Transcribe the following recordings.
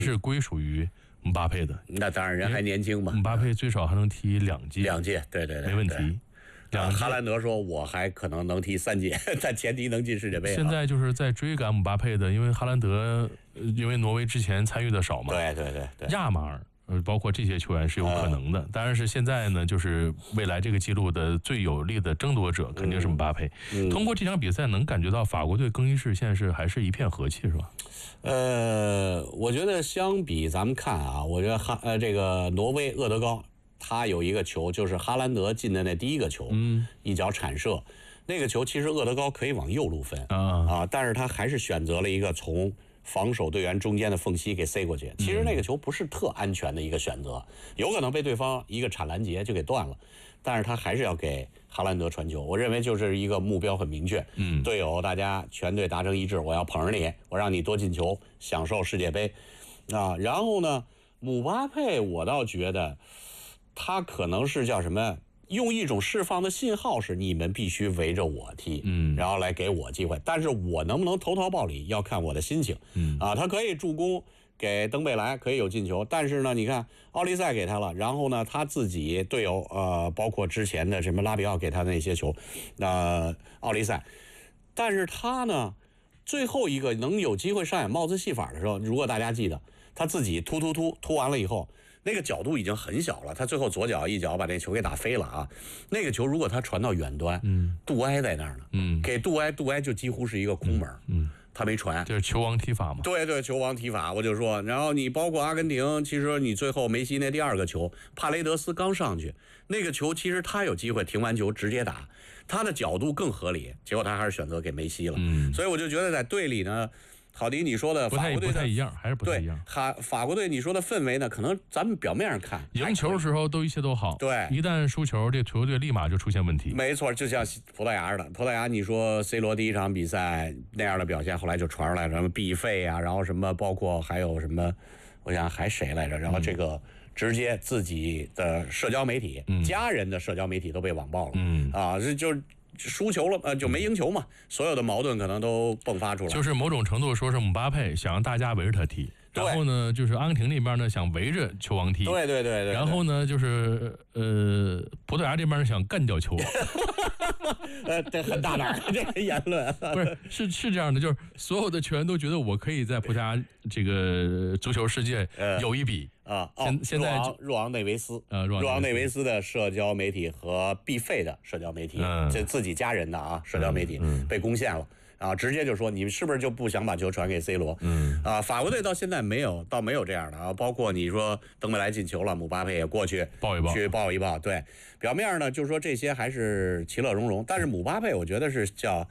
是归属于姆巴佩的。 那当然，人还年轻嘛。 姆巴佩最少还能踢2届。 2届，对， 没问题。 哈兰德说：“我还可能能踢3届，但前提能进世界杯。” 现在就是在追赶姆巴佩的，因为哈兰德，因为挪威之前参与的少嘛。 对。 亚马尔。包括这些球员是有可能的，当然是现在呢，就是未来这个记录的最有力的争夺者肯定是姆巴佩。通过这场比赛能感觉到法国队更衣室现在还是一片和气，是吧？ 我觉得相比咱们看啊，我觉得这个挪威厄德高他有一个球，就是哈兰德进的那第一个球，一脚铲射，那个球其实厄德高可以往右路分但是他还是选择了一个从防守队员中间的缝隙给塞过去，其实那个球不是特安全的一个选择，有可能被对方一个铲拦截就给断了，但是他还是要给哈兰德传球。我认为就是一个目标很明确，队友大家全队达成一致，我要捧着你，我让你多进球，享受世界杯然后呢，姆巴佩我倒觉得他可能是叫什么？用一种释放的信号是你们必须围着我踢，然后来给我机会，但是我能不能投桃报李要看我的心情，他可以助攻给登贝莱，可以有进球，但是呢，你看奥利塞给他了，然后呢，他自己队友包括之前的什么拉比奥给他的那些球，奥利塞，但是他呢，最后一个能有机会上演帽子戏法的时候，如果大家记得，他自己突完了以后。那个角度已经很小了，他最后左脚一脚把那球给打飞了啊！那个球如果他传到远端，杜埃在那儿呢，给杜埃就几乎是一个空门，他没传， 就是球王踢法嘛。 对，球王踢法，我就说，然后你包括阿根廷，其实你最后梅西那第2个球，帕雷德斯刚上去，那个球其实他有机会停完球直接打，他的角度更合理，结果他还是选择给梅西了，所以我就觉得在队里呢。郝迪，你说的法国队不太一样，还是不太一样。 法国队你说的氛围呢，可能咱们表面上看赢球的时候一切都好， 对， 一旦输球，这球队立马就出现问题。 没错，就像葡萄牙似的，葡萄牙你说 C 罗第一场比赛那样的表现，后来就传出来什么必费啊，然后什么包括还有什么，我想还谁来着，然后这个直接自己的社交媒体、家人的社交媒体都被网爆了，这就是。输球了，就没赢球嘛，所有的矛盾可能都迸发出来。 就是某种程度说是姆巴佩想让大家围着他踢，然后呢，就是阿根廷那边呢想围着球王踢， 对。 然后呢，就是葡萄牙这边呢想干掉球王。 这很大胆这个言论。 不是这样的，就是所有的球员都觉得我可以在葡萄牙这个足球世界有一比。现在若昂内维斯，若昂内维斯的社交媒体和必费的社交媒体，这自己家人的社交媒体被攻陷了直接就说你们是不是就不想把球传给 C 罗？法国队到现在没有这样的包括你说登贝莱进球了，姆巴佩也过去抱一抱，对，表面呢就是说这些还是其乐融融，但是姆巴佩我觉得是叫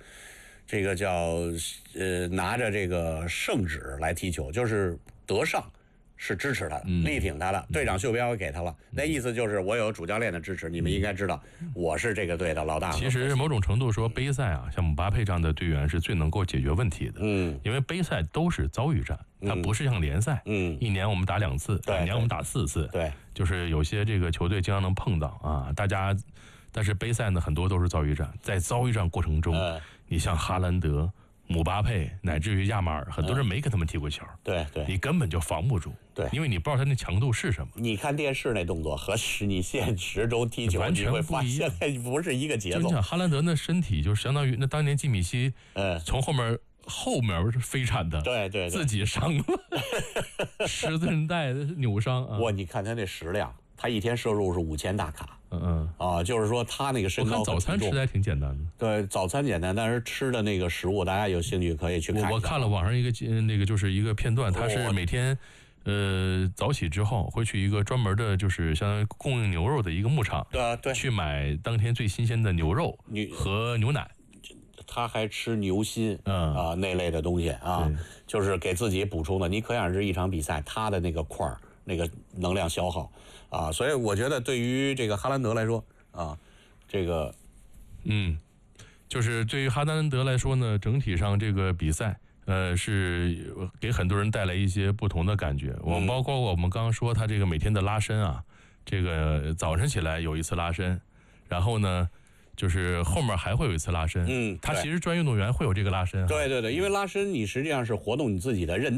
拿着这个圣旨来踢球，就是德尚。是支持他的，力挺他的，队长袖标也给他了，那意思就是我有主教练的支持，你们应该知道我是这个队的老大。 其实某种程度说，杯赛像姆巴佩这样的队员是最能够解决问题的，因为杯赛都是遭遇战，它不是像联赛，一年我们打2次，2年我们打4次， 对， 就是有些这个球队经常能碰到大家，但是杯赛呢很多都是遭遇战，在遭遇战过程中，你像哈兰德。姆巴佩乃至于亚马尔，很多人没跟他们踢过球， 对， 你根本就防不住， 对， 因为你不知道他那强度是什么。 你看电视那动作和你现实中踢球， 完全会发现不是一个节奏。 就像哈兰德那身体，就相当于那当年基米希，从后面飞铲的， 对， 自己伤了十字韧带扭伤哇，你看他那食量。他一天摄入是5000大卡，就是说他那个身高， 我看早餐吃的还挺简单的。 对，早餐简单，但是吃的那个食物，大家有兴趣可以去看一下。 我看了网上一个就是一个片段，他是每天早起之后会去一个专门的，就是相当于供应牛肉的一个牧场， 对， 去买当天最新鲜的牛肉和牛奶。 他还吃牛心那类的东西就是给自己补充的。你可想而知，一场比赛他的那个块儿。那个能量消耗所以我觉得对于这个哈兰德来说这个就是对于哈兰德来说呢，整体上这个比赛是给很多人带来一些不同的感觉。包括我们刚刚说他这个每天的拉伸这个早晨起来有一次拉伸，然后呢就是后面还会有一次拉伸。他其实专业运动员会有这个拉伸。 对，因为拉伸你实际上是活动你自己的韧带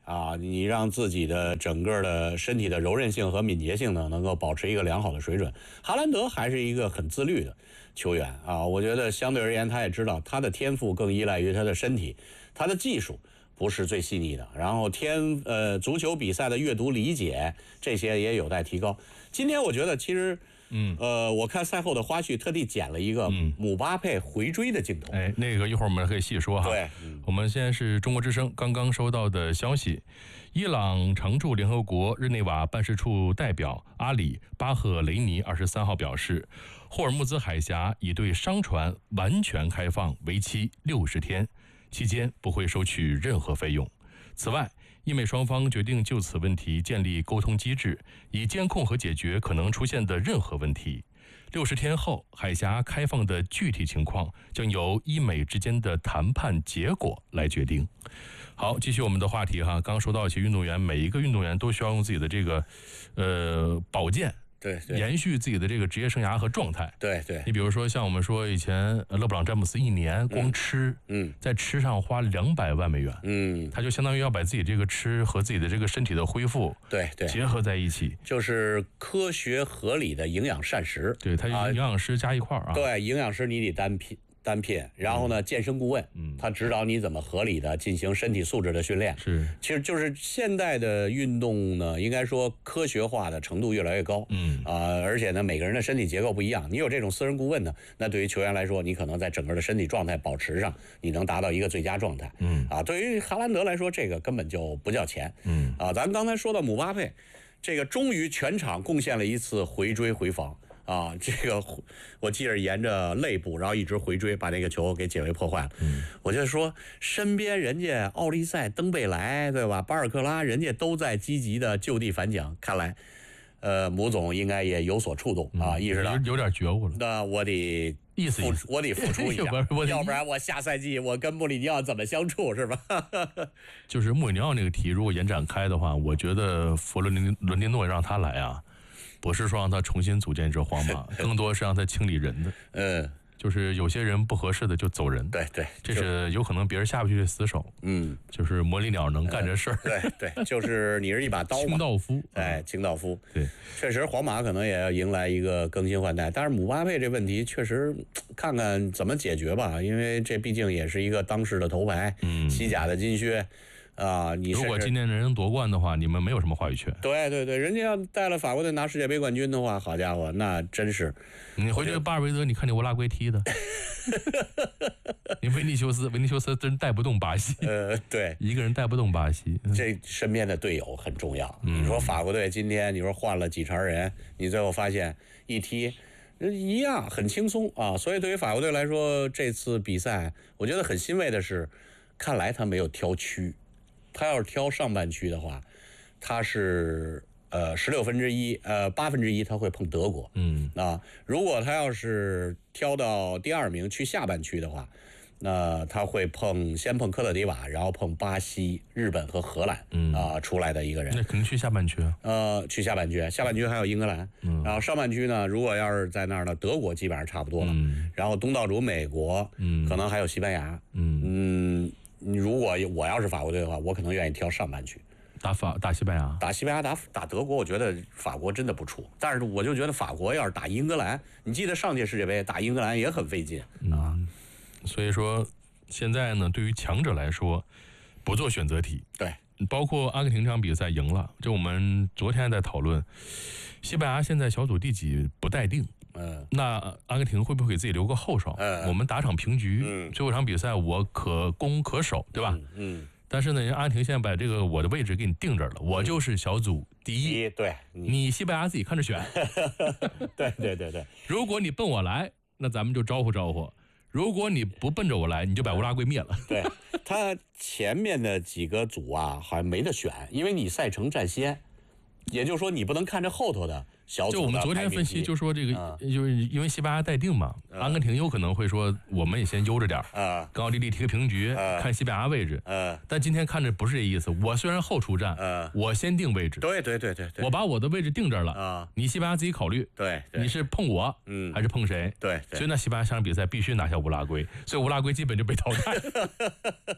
啊，你让自己的整个的身体的柔韧性和敏捷性呢，能够保持一个良好的水准。哈兰德还是一个很自律的球员啊，我觉得相对而言，他也知道他的天赋更依赖于他的身体，他的技术不是最细腻的，然后足球比赛的阅读理解这些也有待提高。今天我觉得其实。我看赛后的花絮，特地剪了一个姆巴佩回追的镜头。 哎，那个一会儿我们可以细说哈。 对， 我们现在是中国之声刚刚收到的消息，伊朗常驻联合国日内瓦办事处代表阿里巴赫雷尼23号表示，霍尔木兹海峡已对商船完全开放，为期60天，期间不会收取任何费用。此外，印美双方决定就此问题建立沟通机制，以监控和解决可能出现的任何问题。60天后，海峡开放的具体情况将由伊美之间的谈判结果来决定。好，继续我们的话题哈。刚说到，其实运动员每一个运动员都需要用自己的这个保健。 对， 延续自己的这个职业生涯和状态。 对， 你比如说像我们说以前勒布朗詹姆斯1年光吃，在吃上花200万美元，他就相当于要把自己这个吃和自己的这个身体的恢复对结合在一起， 就是科学合理的营养膳食。 对，他营养师加一块啊。 对，营养师你得单聘，然后呢，健身顾问，他指导你怎么合理的进行身体素质的训练。 是， 其实就是现代的运动呢，应该说科学化的程度越来越高。而且呢，每个人的身体结构不一样，你有这种私人顾问呢，那对于球员来说，你可能在整个的身体状态保持上，你能达到一个最佳状态。对于哈兰德来说，这个根本就不叫钱。咱们刚才说到姆巴佩，这个终于全场贡献了一次回追回防。这个我记着沿着肋部，然后一直回追，把那个球给解围破坏了。我就说身边人家奥利赛、登贝莱，对吧？巴尔克拉，人家都在积极的就地反抢，看来，姆总应该也有所触动啊，意识到有点觉悟了。 那我得我得付出一下，要不然我下赛季我跟穆里尼奥怎么相处是吧？ 就是穆里尼奥那个题，如果延展开的话，我觉得弗洛伦蒂诺让他来啊。不是说让他重新组建一支皇马，更多是让他清理人的。就是有些人不合适的就走人。 对， 这是有可能别人下不去的死手。就是模拟鸟能干这事儿。 对，就是你是一把刀嘛。 清道夫。 清道夫。 对， 确实皇马可能也要迎来一个更新换代，但是姆巴佩这问题确实看看怎么解决吧，因为这毕竟也是一个当世的头牌，西甲的金靴。你如果今年能夺冠的话，你们没有什么话语权。 对，人家要带了法国队拿世界杯冠军的话，好家伙，那真是。 你回去巴尔韦德，你看你乌拉圭踢的，你维尼修斯真带不动巴西。 对， 一个人带不动巴西。 这身边的队友很重要。你说法国队今天你说换了几茬人，你最后发现一踢一样很轻松啊。所以对于法国队来说，这次比赛我觉得很欣慰的是，看来他没有挑区。他要是挑上半区的话，他是8分之一他会碰德国。如果他要是挑到第2名去下半区的话，那他会先碰科特迪瓦，然后碰巴西、日本和荷兰出来的一个人。 那肯定去下半区去下半区，下半区还有英格兰。然后上半区呢，如果要是在那儿呢，德国基本上差不多了。然后东道主美国，可能还有西班牙。如果我要是法国队的话，我可能愿意挑上半区。 打西班牙， 打德国，我觉得法国真的不怵。但是我就觉得法国要是打英格兰，你记得上届世界杯打英格兰也很费劲啊。 所以说现在呢，对于强者来说，不做选择题。 对， 包括阿根廷这场比赛赢了，这我们昨天还在讨论，西班牙现在小组第几不待定。那阿根廷会不会给自己留个后手？我们打场平局，最后一场比赛我可攻可守，对吧？但是呢，阿根廷现在把这个我的位置给你定这儿了，我就是小组第一。 对， 你西班牙自己看着选。 对。 如果你奔我来，那咱们就招呼招呼；如果你不奔着我来，你就把乌拉圭灭了。 对，他前面的几个组啊，好像没得选，因为你赛程占先，也就是说你不能看着后头的。 就我们昨天分析就说这个，就是因为西班牙待定嘛，阿根廷有可能会说我们也先悠着点跟奥地利踢个平局，看西班牙位置。但今天看着不是这意思，我虽然后出战，我先定位置。 对， 我把我的位置定这儿了你西班牙自己考虑。 对， 你是碰我，还是碰谁？ 对。 所以那西班牙下场比赛必须拿下乌拉圭，所以乌拉圭基本就被淘汰。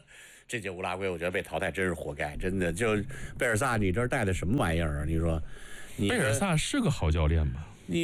这届乌拉圭我觉得被淘汰真是活该，真的就贝尔萨，你这带的什么玩意儿啊？你说， 贝尔萨是个好教练吗？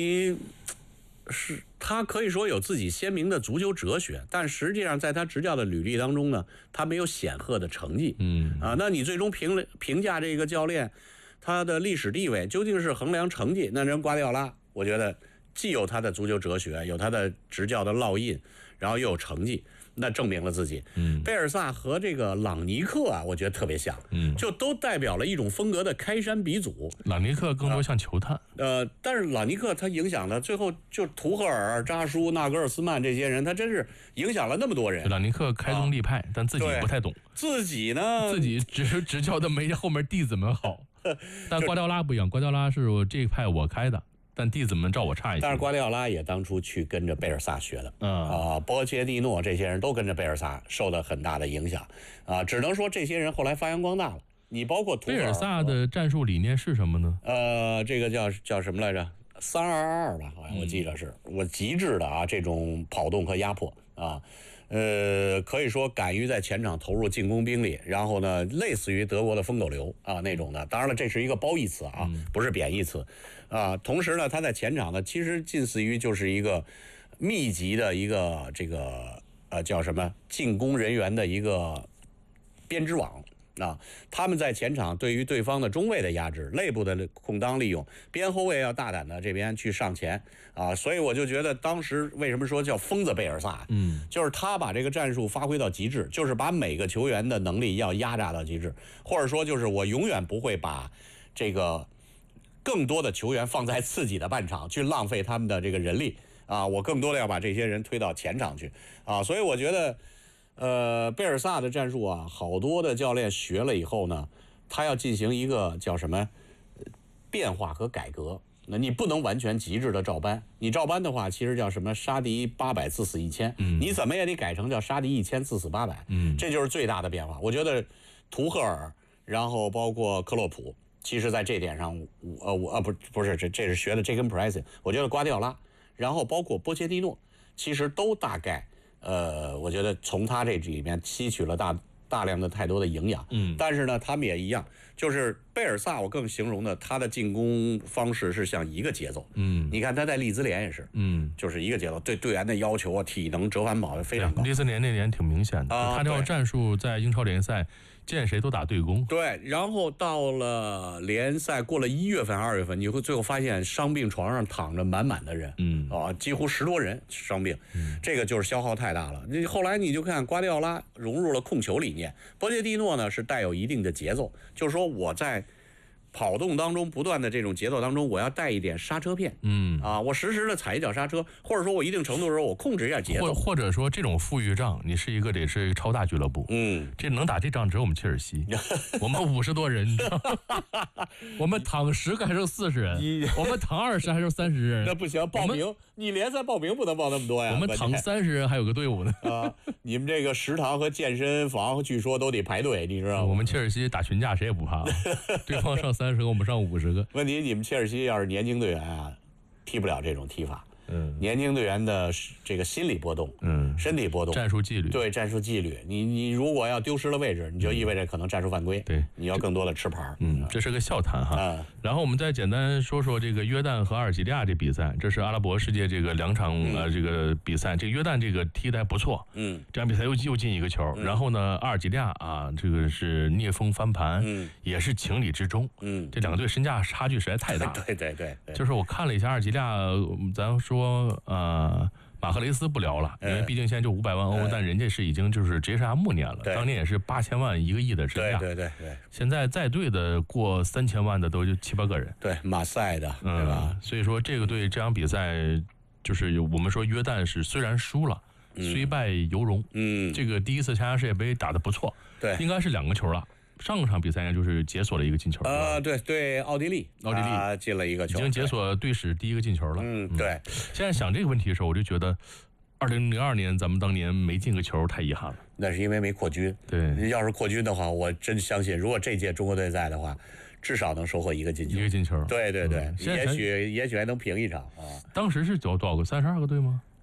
他可以说有自己鲜明的足球哲学，但实际上在他执教的履历当中呢，他没有显赫的成绩。那你最终评价这个教练他的历史地位，究竟是衡量成绩？那人瓜迪奥拉，我觉得既有他的足球哲学，有他的执教的烙印，然后又有成绩。那证明了自己。贝尔萨和这个朗尼克啊，我觉得特别像，就都代表了一种风格的开山鼻祖。 朗尼克更多像球探， 但是朗尼克他影响了最后就图赫尔、扎舒、纳格尔斯曼这些人，他真是影响了那么多人。 朗尼克开宗立派，但自己不太懂。 自己呢， 自己执教的没后面弟子们好，但瓜迪奥拉不一样，瓜迪奥拉是我这一派我开的。但弟子们照我差一些， 但是瓜迪奥拉也当初去跟着贝尔萨学的，波切蒂诺这些人都跟着贝尔萨受到很大的影响，只能说这些人后来发扬光大了。你包括贝尔萨的战术理念是什么呢？ 这个叫什么来着？3-2-2吧，好像我记得是我极致的这种跑动和压迫啊。可以说敢于在前场投入进攻兵力，然后呢，类似于德国的疯狗流那种的。当然了，这是一个褒义词不是贬义词同时呢，他在前场呢，其实近似于就是一个密集的一个这个叫什么进攻人员的一个编织网。他们在前场对于对方的中卫的压制，内部的空当利用，边后卫要大胆的这边去上前所以我就觉得当时为什么说叫疯子贝尔萨，就是他把这个战术发挥到极致，就是把每个球员的能力要压榨到极致，或者说就是我永远不会把这个更多的球员放在自己的半场去浪费他们的这个人力我更多的要把这些人推到前场去所以我觉得。贝尔萨的战术好多的教练学了以后呢，他要进行一个叫什么变化和改革。那你不能完全极致的照搬，你照搬的话，其实叫什么杀敌800自死1000，你怎么也得改成叫杀敌1000自死800，这就是最大的变化。我觉得图赫尔，然后包括克洛普，其实在这点上，不是这是学的这根 pressing， 我觉得瓜迪奥拉，然后包括波切蒂诺，其实都大概。我觉得从他这里面吸取了大量的太多的营养，但是呢，他们也一样，就是贝尔萨，我更形容的他的进攻方式是像一个节奏，你看他在利兹联也是，就是一个节奏，对队员的要求体能折返跑非常高。 利兹联那年挺明显的，他这套战术在英超联赛见谁都打对攻。 对，然后到了联赛过了1月份、2月份，你会最后发现伤病床上躺着满满的人，几乎10多人伤病，这个就是消耗太大了。后来你就看瓜迪奥拉融入了控球理念，波切蒂诺呢是带有一定的节奏，就是说我在跑动当中不断的这种节奏当中，我要带一点刹车片，我实时的踩一脚刹车，或者说我一定程度的时候我控制一下节奏， 或者说这种富裕仗，你是一个得是超大俱乐部，这能打这仗只有我们切尔西，我们50多人，你知道我们躺10个还剩40人，我们躺20还剩30人， 那不行，报名你联赛报名不能报那么多呀， 我们躺30人还有个队伍呢你们这个食堂和健身房据说都得排队，你知道吗？ 我们切尔西打群架谁也不怕，对方上30个，我们上50个。 问题你们切尔西要是年轻队员踢不了这种踢法。年轻队员的这个心理波动，身体波动， 战术纪律， 对战术纪律，你如果要丢失了位置，你就意味着可能战术犯规， 对， 你要更多的吃牌， 这是个笑谈哈。然后我们再简单说说这个约旦和阿尔及利亚这比赛，这是阿拉伯世界这个2场这个比赛，这个约旦这个踢得还不错，这场比赛又进一个球，然后呢阿尔及利亚这个是逆风翻盘，也是情理之中，这两个队身价差距实在太大， 对， 就是我看了一下阿尔及利亚，咱说马赫雷斯不聊了，因为毕竟现在就500万欧，但人家是已经就是职业生涯暮年了，当年也是8000万1个亿的身价， 对， 现在在队的过3000万的都就7、8个人， 对，马赛的，对吧？ 所以说这个队这场比赛就是我们说约旦是虽然输了，虽败犹荣，这个第一次参加世界杯打得不错， 对， 应该是2个球了。上场比赛就是解锁了一个进球， 对，奥地利进了一个球， 已经解锁队史第1个进球了。 对。 现在想这个问题的时候，我就觉得，2002年咱们当年没进个球太遗憾了。 那是因为没扩军。 对， 要是扩军的话，我真相信，如果这届中国队在的话，至少能收获1个进球。 1个进球。 对，也许还能平一场啊。 当时是多少个？32个队吗？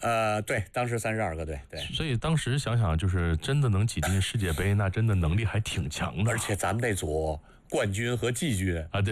对，当时32个队，对。 所以当时想想，就是真的能挤进世界杯，那真的能力还挺强的。 而且咱们那组冠军和季军啊，对。